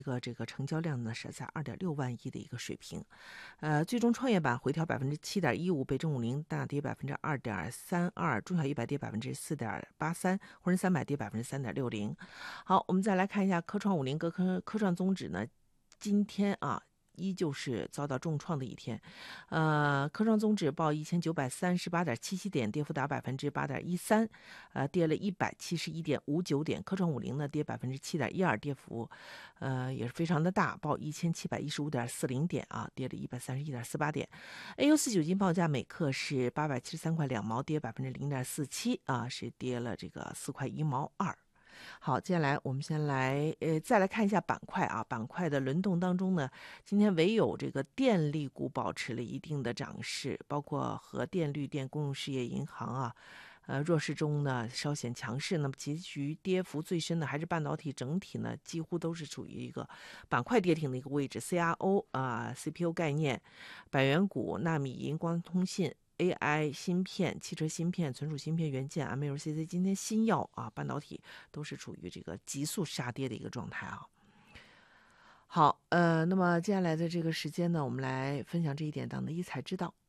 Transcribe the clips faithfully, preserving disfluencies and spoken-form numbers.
一个这个成交量呢是在二点六万亿的一个水平，呃，最终创业板回调百分之七点一五，北证五零大跌百分之二点三二，中小一百跌百分之四点八三，沪深三百跌百分之三点六零。好，我们再来看一下科创五零科科科创综指呢，今天啊。依旧是遭到重创的一天，呃，科创综指报一千九百三十八点七七点，跌幅达百分之八点一三，呃，跌了一百七十一点五九点。科创五零呢跌百分之七点一二，跌幅，呃，也是非常的大，报一千七百一十五点四零点啊，跌了一百三十一点四八点。A 五四九金报价每克是八百七十三块两毛，跌百分之零点四七啊，是跌了这个四块一毛二。好，接下来我们先来呃再来看一下板块啊，板块的轮动当中呢，今天唯有这个电力股保持了一定的涨势，包括核电、绿电、公用事业、银行啊，呃弱势中呢稍显强势。那么其余跌幅最深的还是半导体，整体呢几乎都是处于一个板块跌停的一个位置。C R O 啊、C P U 概念、百元股、纳米银、光通信。A I 芯片、汽车芯片、存储芯片、元件 M L C C 今天新药啊，半导体都是处于这个急速杀跌的一个状态啊。好，呃，那么接下来的这个时间呢，我们来分享这一点当的一财知道。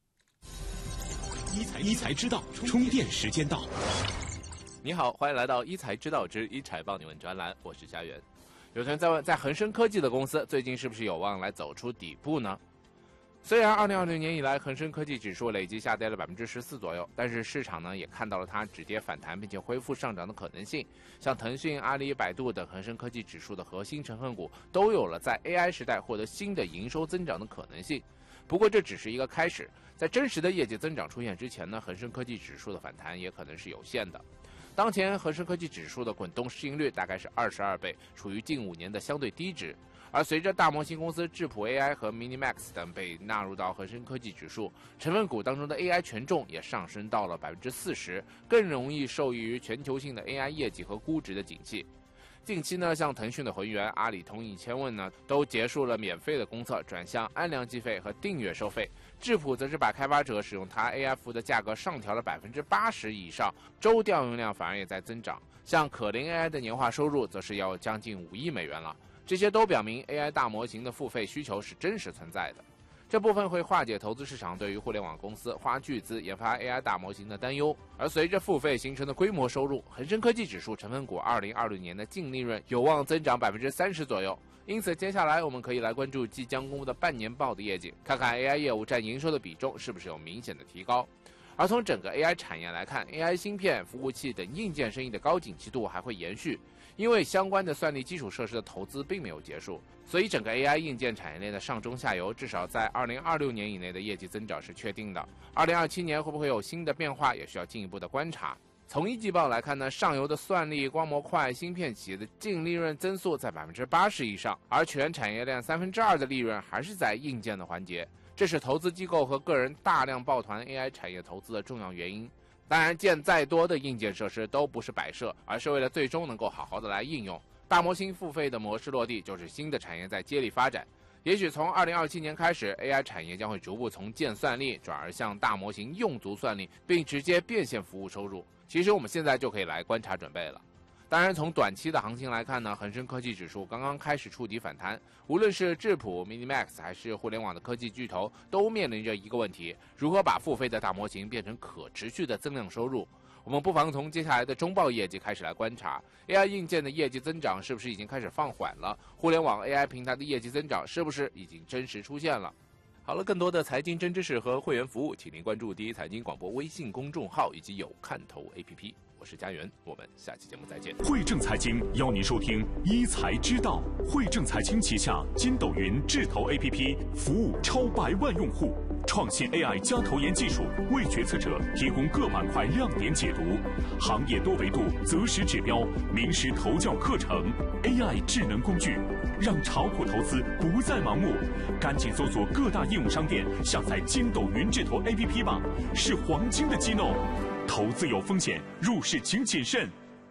一财一财知道，充电时间到。 你好，欢迎来到一财知道之一财帮你问专栏，我是佳媛。有人在问，在恒生科技的公司最近是不是有望来走出底部呢？虽然二零二零年以来恒生科技指数累计下跌了百分之十四左右，但是市场呢也看到了它止跌反弹并且恢复上涨的可能性。像腾讯、阿里、百度等恒生科技指数的核心成分股都有了在 A I 时代获得新的营收增长的可能性。不过这只是一个开始，在真实的业绩增长出现之前呢，恒生科技指数的反弹也可能是有限的。当前恒生科技指数的滚动市盈率大概是二十二倍，处于近五年的相对低值。而随着大模型公司智谱 A I 和 Minimax 等被纳入到恒生科技指数，成分股当中的 A I 权重也上升到了百分之四十，更容易受益于全球性的 A I 业绩和估值的景气。近期呢，像腾讯的浑源、阿里通义千问呢，都结束了免费的公测，转向按量计费和订阅收费。智谱则是把开发者使用它 A I 服务的价格上调了百分之八十以上，周调用量反而也在增长。像可伶 A I 的年化收入则是要将近五亿美元了。这些都表明 A I 大模型的付费需求是真实存在的。这部分会化解投资市场对于互联网公司花巨资研发 A I 大模型的担忧。而随着付费形成的规模收入，恒生科技指数成分股二零二六年的净利润有望增长百分之三十左右。因此接下来我们可以来关注即将公布的半年报的业绩，看看 A I 业务占营收的比重是不是有明显的提高。而从整个 A I 产业来看， A I 芯片、服务器等硬件生意的高景气度还会延续，因为相关的算力基础设施的投资并没有结束，所以整个 A I 硬件产业链的上中下游至少在二零二六年以内的业绩增长是确定的。二零二七年会不会有新的变化，也需要进一步的观察。从一季报来看呢，上游的算力、光模块、芯片企业的净利润增速在百分之八十以上，而全产业链三分之二的利润还是在硬件的环节。这是投资机构和个人大量抱团 A I 产业投资的重要原因。当然，建再多的硬件设施都不是摆设，而是为了最终能够好好的来应用。大模型付费的模式落地，就是新的产业在接力发展。也许从二零二七年开始 ，A I 产业将会逐步从建算力转而向大模型用足算力，并直接变现服务收入。其实我们现在就可以来观察准备了。当然，从短期的行情来看呢，恒生科技指数刚刚开始触底反弹，无论是智谱、Minimax 还是互联网的科技巨头，都面临着一个问题：如何把付费的大模型变成可持续的增量收入？我们不妨从接下来的中报业绩开始来观察 ，A I 硬件的业绩增长是不是已经开始放缓了？互联网 A I 平台的业绩增长是不是已经真实出现了？好了，更多的财经真知识和会员服务，请您关注第一财经广播微信公众号以及有看头 A P P。我是佳媛，我们下期节目再见。 汇正财经邀您收听一财知道。汇正财经旗下筋斗云智投 A P P 服务超百万用户，创新 A I 加投研技术，为决策者提供各板块亮点解读，行业多维度择时指标，名师投教课程 ，A I 智能工具，让炒股投资不再盲目。赶紧搜索各大应用商店，下载筋斗云智投 A P P 吧，是黄金的机弄。投资有风险，入市请谨慎。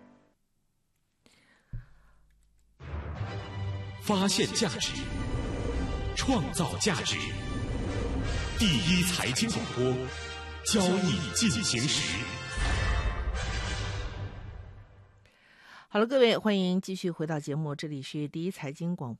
发现价值，创造价值。第一财经广播，交易进行时。 好了，各位，欢迎继续回到节目，这里是第一财经广